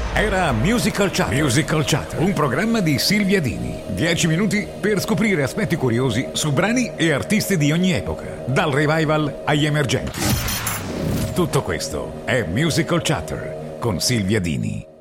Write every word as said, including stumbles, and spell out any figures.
Era Musical Chatter. Musical Chatter, un programma di Silvia Dini. Dieci minuti per scoprire aspetti curiosi su brani e artisti di ogni epoca, dal revival agli emergenti. Tutto questo è Musical Chatter con Silvia Dini.